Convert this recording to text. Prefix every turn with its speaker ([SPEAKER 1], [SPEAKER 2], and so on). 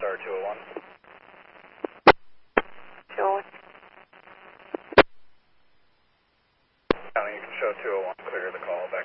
[SPEAKER 1] Star 201.
[SPEAKER 2] Sure.
[SPEAKER 1] County, you can show 201, clear the call back.